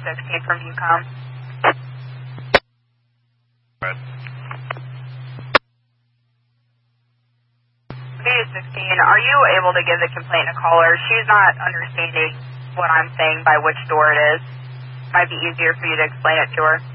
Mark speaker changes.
Speaker 1: 16 from UCOM.
Speaker 2: Right.
Speaker 1: VU16, are you able to give the complainant a call, or she's not understanding what I'm saying by which door it is? Might be easier for you to explain it to her.